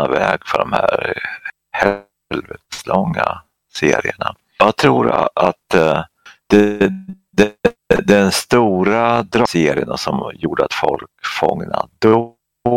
väg för de här helveteslånga serierna. Jag tror att den stora serien som gjorde att folk fångade då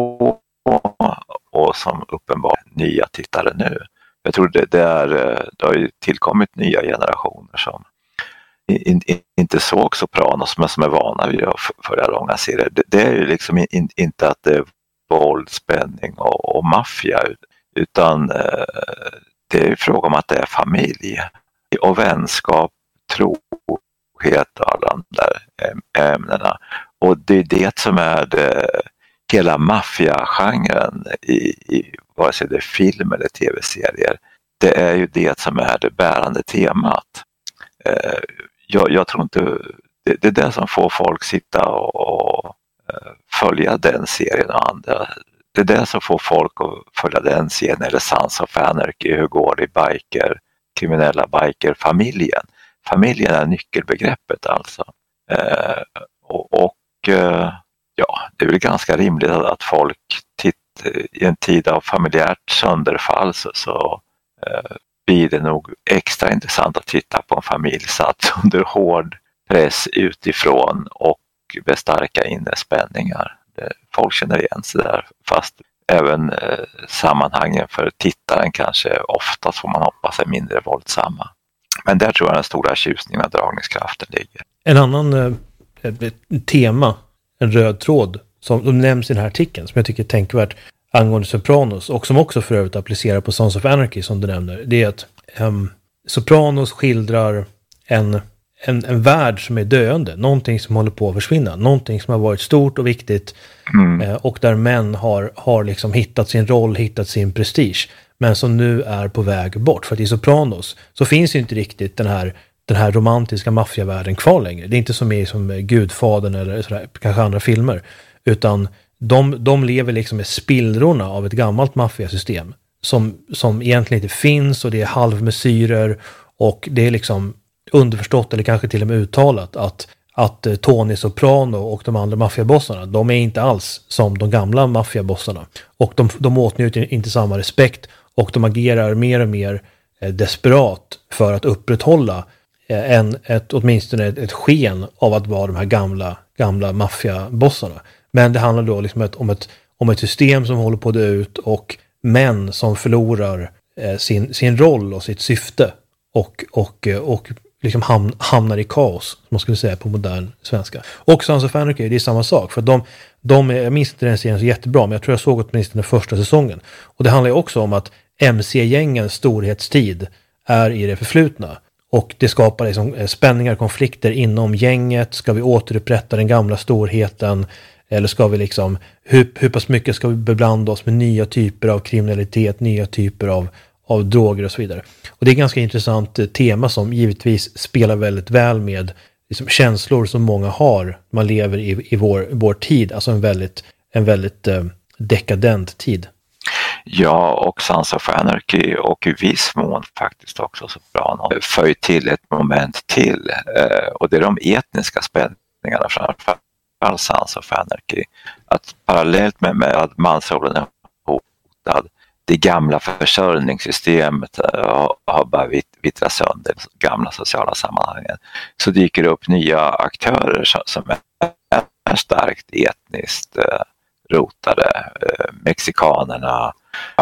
och som uppenbart nya tittare nu. Jag tror det har ju tillkommit nya generationer som inte såg Sopranos men som är vana vid att följa långa serier. Det är ju liksom inte att det är våld, spänning och maffia, utan det är ju fråga om att det är familj och vänskap, trohet och alla de där ämnena. Och det är det som är hela maffiagenren i vare sig det är film eller tv-serier. Det är ju det som är det bärande temat. Jag tror inte det är det som får folk sitta och följa den serien och andra. Det är det som får folk att följa den serien eller Sons of Anarchy, hur går det i kriminella biker-familjen. Familjen är nyckelbegreppet alltså. Ja, det är väl ganska rimligt att folk i en tid av familjärt sönderfall så blir det nog extra intressant att titta på en familj satt under hård press utifrån och med starka inre spänningar. Folk känner igen sig där, fast även sammanhangen för tittaren kanske oftast får man hoppas är mindre våldsamma. Men där tror jag den stora tjusningen av dragningskraften ligger. En annan tema, en röd tråd som nämns i den här artikeln som jag tycker är tänkvärt angående Sopranos och som också för övrigt applicerar på Sons of Anarchy som du nämner, det är att Sopranos skildrar en värld som är döende, någonting som håller på att försvinna, någonting som har varit stort och viktigt och där män har liksom hittat sin roll, hittat sin prestige, men som nu är på väg bort. För att i Sopranos så finns ju inte riktigt den här romantiska maffiavärlden kvar längre. Det är inte som Gudfadern eller sådär, kanske andra filmer, utan de lever liksom med spillrorna av ett gammalt maffiasystem som egentligen inte finns, och det är halvmesyrer och det är liksom underförstått eller kanske till och med uttalat att Tony Soprano och de andra maffiabossarna, de är inte alls som de gamla maffiabossarna, och de åtnjuter inte samma respekt och de agerar mer och mer desperat för att upprätthålla åtminstone ett sken av att vara de här gamla maffiabossarna. Men det handlar då liksom om ett system som håller på att dö ut och män som förlorar sin roll och sitt syfte och liksom hamnar i kaos, som man skulle säga på modern svenska. Och Sons of Anarchy, det är samma sak. För jag minns inte den serien så jättebra, men jag tror jag såg åtminstone den första säsongen. Och det handlar ju också om att MC-gängens storhetstid är i det förflutna. Och det skapar liksom spänningar, konflikter inom gänget. Ska vi återupprätta den gamla storheten? Eller ska vi liksom, hur pass mycket ska vi beblanda oss med nya typer av kriminalitet, nya typer av droger och så vidare. Och det är ett ganska intressant tema som givetvis spelar väldigt väl med liksom känslor som många har. Man lever i vår tid, alltså en väldigt dekadent tid. Ja, och Sons of Anarchy och i viss mån faktiskt också Soprano för till ett moment till, och det är de etniska spänningarna framförallt Sons of Anarchy. Att parallellt med att mansrollen är hotad, det gamla försörjningssystemet har bara vittrat sönder de gamla sociala sammanhangen, så dyker det upp nya aktörer som är starkt etniskt rotade. Mexikanerna,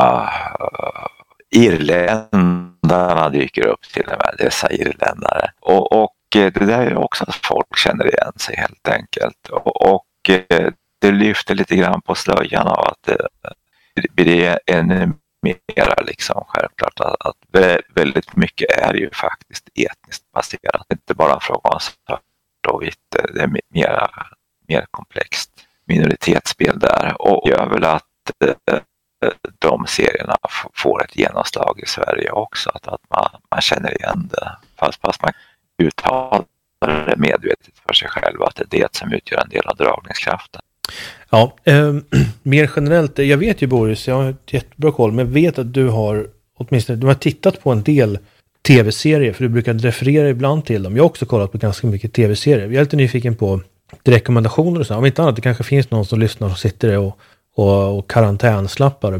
irländarna dyker upp till och med, dessa irländare. Och det där är också att folk känner igen sig helt enkelt. Och det lyfter lite grann på slöjan av att det blir ännu mera liksom självklart att väldigt mycket är ju faktiskt etniskt baserat. Det är inte bara en fråga om svart och vitt, det är mer komplext minoritetsspel där, och gör väl att de serierna får ett genomslag i Sverige också, att man känner igen det fast man uttalar det medvetet för sig själv att det är det som utgör en del av dragningskraften. Ja, mer generellt, jag vet ju Boris, jag har ett jättebra koll, men jag vet att du har tittat på en del tv-serier, för du brukar referera ibland till dem. Jag har också kollat på ganska mycket tv-serier. Jag är lite nyfiken på rekommendationer och så. Om inte annat, det kanske finns någon som lyssnar och sitter och karantänslappar